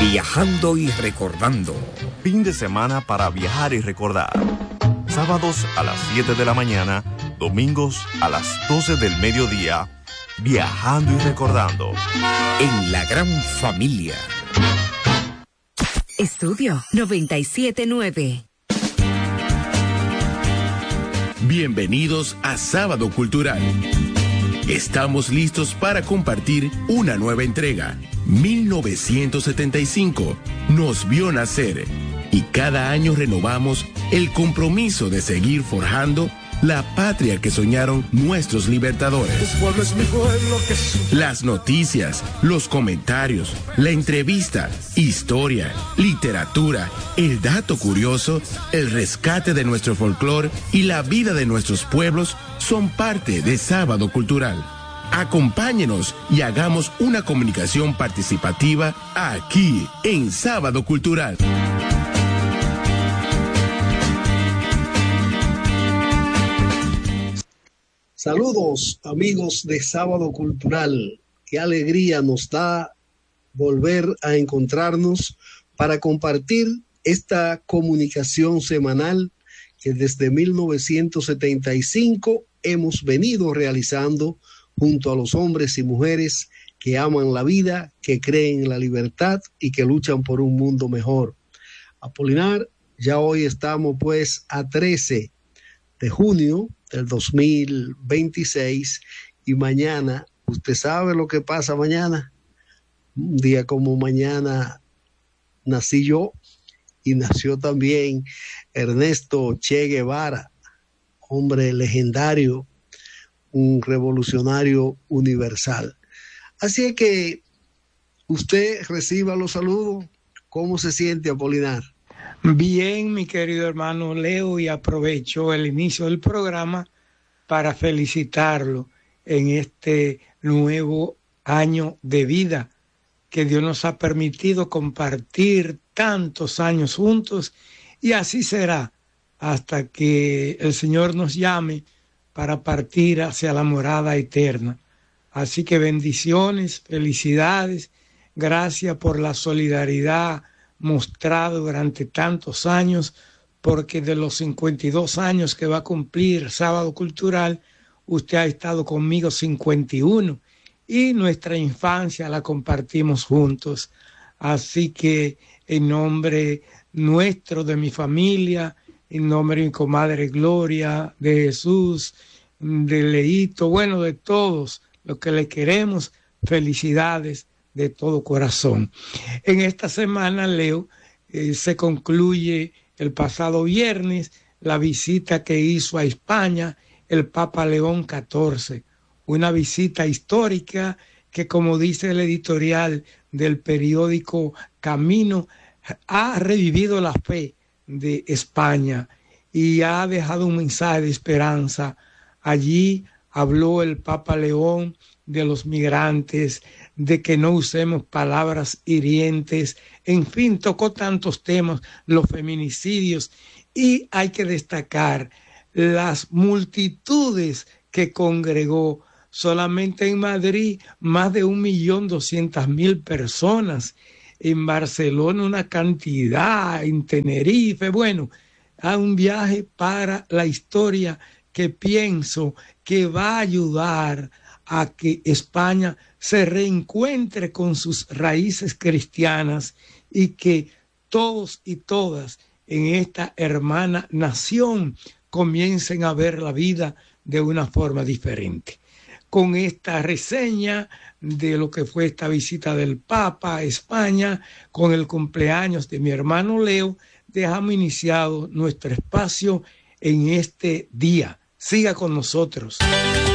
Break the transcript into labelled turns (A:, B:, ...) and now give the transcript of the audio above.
A: Viajando y recordando.
B: Fin de semana para viajar y recordar. Sábados a las 7 de la mañana, domingos a las 12 del mediodía, viajando y recordando.
A: En la gran familia.
C: Estudio 97.9.
D: Bienvenidos a Sábado Cultural. Estamos listos para compartir una nueva entrega. 1975 nos vio nacer y cada año renovamos el compromiso de seguir forjando la patria que soñaron nuestros libertadores. Las noticias, los comentarios, la entrevista, historia, literatura, el dato curioso, el rescate de nuestro folclore y la vida de nuestros pueblos son parte de Sábado Cultural. Acompáñenos y hagamos una comunicación participativa aquí en Sábado Cultural.
E: Saludos amigos de Sábado Cultural, qué alegría nos da volver a encontrarnos para compartir esta comunicación semanal que desde 1975 hemos venido realizando junto a los hombres y mujeres que aman la vida, que creen en la libertad y que luchan por un mundo mejor. Apolinar, ya hoy estamos pues a 13 de junio del 2026 y mañana, ¿usted sabe lo que pasa mañana? Un día como mañana nací yo y nació también Ernesto Che Guevara, hombre legendario, un revolucionario universal. Así es que usted reciba los saludos. ¿Cómo se siente, Apolinar?
F: Bien, mi querido hermano Leo, y aprovecho el inicio del programa para felicitarlo en este nuevo año de vida que Dios nos ha permitido compartir tantos años juntos, y así será hasta que el Señor nos llame para partir hacia la morada eterna. Así que bendiciones, felicidades, gracias por la solidaridad mostrado durante tantos años, porque de los 52 años que va a cumplir Sábado Cultural, usted ha estado conmigo 51 y nuestra infancia la compartimos juntos. Así que en nombre nuestro, de mi familia, en nombre de mi comadre Gloria, de Jesús, de Leito, bueno, de todos los que le queremos, felicidades de todo corazón. En esta semana, Leo, se concluye el pasado viernes la visita que hizo a España el Papa León XIV, una visita histórica que, como dice el editorial del periódico Camino, ha revivido la fe de España y ha dejado un mensaje de esperanza. Allí habló el Papa León de los migrantes, de que no usemos palabras hirientes, en fin, tocó tantos temas, los feminicidios, y hay que destacar las multitudes que congregó. Solamente en Madrid más de 1.200.000 personas, en Barcelona una cantidad, en Tenerife, bueno, a un viaje para la historia que pienso que va a ayudar a que España se reencuentre con sus raíces cristianas y que todos y todas en esta hermana nación comiencen a ver la vida de una forma diferente. Con esta reseña de lo que fue esta visita del Papa a España, con el cumpleaños de mi hermano Leo, dejamos iniciado nuestro espacio en este día. Siga con nosotros.